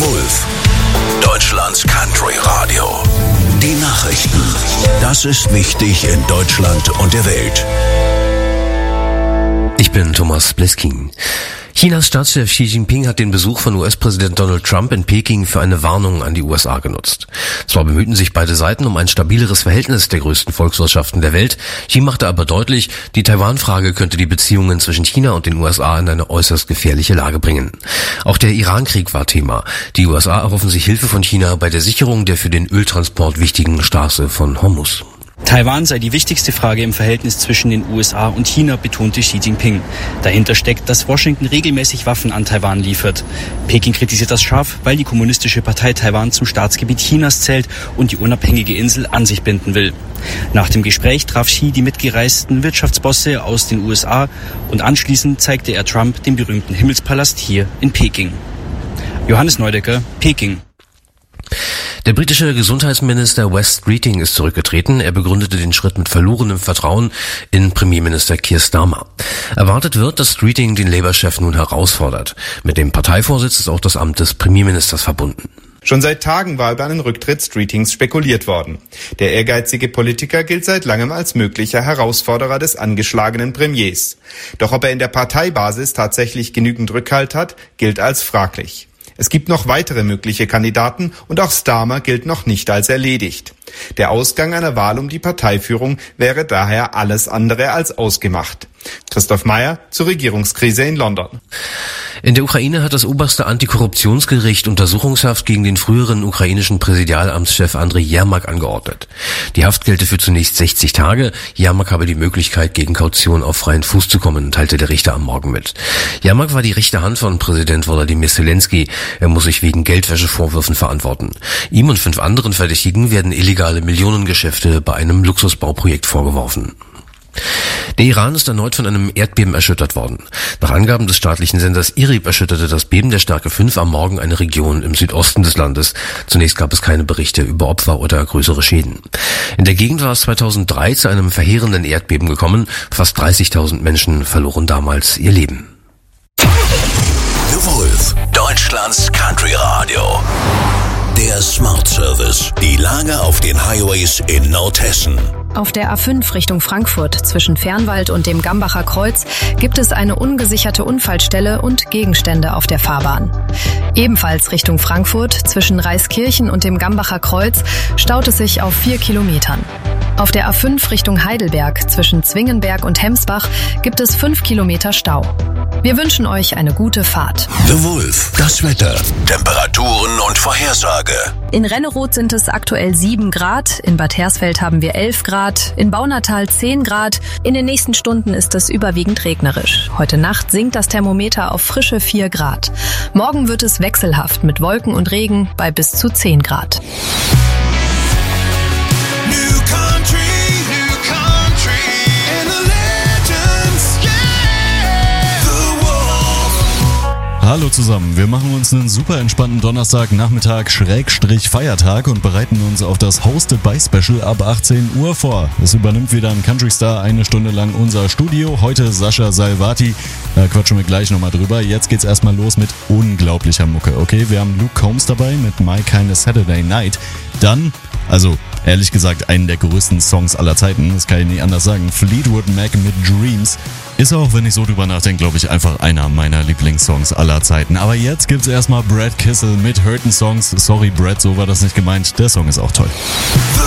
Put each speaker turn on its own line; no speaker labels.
Wulff, Deutschlands Country Radio. Die Nachrichten. Das ist wichtig in Deutschland und der Welt.
Ich bin Thomas Bleskin. Chinas Staatschef Xi Jinping hat den Besuch von US-Präsident Donald Trump in Peking für eine Warnung an die USA genutzt. Zwar bemühten sich beide Seiten um ein stabileres Verhältnis der größten Volkswirtschaften der Welt, Xi machte aber deutlich, die Taiwan-Frage könnte die Beziehungen zwischen China und den USA in eine äußerst gefährliche Lage bringen. Auch der Iran-Krieg war Thema. Die USA erhoffen sich Hilfe von China bei der Sicherung der für den Öltransport wichtigen Straße von Hormuz.
Taiwan sei die wichtigste Frage im Verhältnis zwischen den USA und China, betonte Xi Jinping. Dahinter steckt, dass Washington regelmäßig Waffen an Taiwan liefert. Peking kritisiert das scharf, weil die Kommunistische Partei Taiwan zum Staatsgebiet Chinas zählt und die unabhängige Insel an sich binden will. Nach dem Gespräch traf Xi die mitgereisten Wirtschaftsbosse aus den USA und anschließend zeigte er Trump den berühmten Himmelspalast hier in Peking. Johannes Neudecker, Peking.
Der britische Gesundheitsminister Wes Streeting ist zurückgetreten. Er begründete den Schritt mit verlorenem Vertrauen in Premierminister Keir Starmer. Erwartet wird, dass Streeting den Labour-Chef nun herausfordert. Mit dem Parteivorsitz ist auch das Amt des Premierministers verbunden.
Schon seit Tagen war über einen Rücktritt Streetings spekuliert worden. Der ehrgeizige Politiker gilt seit langem als möglicher Herausforderer des angeschlagenen Premiers. Doch ob er in der Parteibasis tatsächlich genügend Rückhalt hat, gilt als fraglich. Es gibt noch weitere mögliche Kandidaten und auch Starmer gilt noch nicht als erledigt. Der Ausgang einer Wahl um die Parteiführung wäre daher alles andere als ausgemacht. Christoph Meyer zur Regierungskrise in London.
In der Ukraine hat das oberste Antikorruptionsgericht Untersuchungshaft gegen den früheren ukrainischen Präsidialamtschef Andriy Jermak angeordnet. Die Haft gelte für zunächst 60 Tage. Jermak habe die Möglichkeit, gegen Kaution auf freien Fuß zu kommen, teilte der Richter am Morgen mit. Jermak war die rechte Hand von Präsident Volodymyr Zelensky. Er muss sich wegen Geldwäschevorwürfen verantworten. Ihm und 5 anderen Verdächtigen werden illegale Millionengeschäfte bei einem Luxusbauprojekt vorgeworfen. Der Iran ist erneut von einem Erdbeben erschüttert worden. Nach Angaben des staatlichen Senders IRIB erschütterte das Beben der Stärke 5 am Morgen eine Region im Südosten des Landes. Zunächst gab es keine Berichte über Opfer oder größere Schäden. In der Gegend war es 2003 zu einem verheerenden Erdbeben gekommen. Fast 30.000 Menschen verloren damals ihr Leben.
The Wulff, Deutschlands Country Radio. Der Smart Service. Die Lage auf den Highways in Nordhessen.
Auf der A5 Richtung Frankfurt zwischen Fernwald und dem Gambacher Kreuz gibt es eine ungesicherte Unfallstelle und Gegenstände auf der Fahrbahn. Ebenfalls Richtung Frankfurt zwischen Reiskirchen und dem Gambacher Kreuz staut es sich auf 4 Kilometern. Auf der A5 Richtung Heidelberg zwischen Zwingenberg und Hemsbach gibt es 5 Kilometer Stau. Wir wünschen euch eine gute Fahrt.
The Wulff, das Wetter, Temperaturen und Vorhersage.
In Renneroth sind es aktuell 7 Grad, in Bad Hersfeld haben wir 11 Grad, in Baunatal 10 Grad. In den nächsten Stunden ist es überwiegend regnerisch. Heute Nacht sinkt das Thermometer auf frische 4 Grad. Morgen wird es wechselhaft mit Wolken und Regen bei bis zu 10 Grad.
Hallo zusammen, wir machen uns einen super entspannten Donnerstagnachmittag /Feiertag und bereiten uns auf das Hosted by Special ab 18 Uhr vor. Es übernimmt wieder ein Country Star 1 Stunde lang unser Studio. Heute Sascha Salvati, da quatschen wir gleich nochmal drüber. Jetzt geht's erstmal los mit unglaublicher Mucke. Okay, wir haben Luke Combs dabei mit My Kind of Saturday Night. Dann, also ehrlich gesagt, einen der größten Songs aller Zeiten, das kann ich nicht anders sagen, Fleetwood Mac mit Dreams. Ist auch, wenn ich so drüber nachdenke, glaube ich, einfach einer meiner Lieblingssongs aller Zeiten. Aber jetzt gibt's erstmal Brad Kissel mit Hurtin' Songs. Sorry Brad, so war das nicht gemeint. Der Song ist auch toll.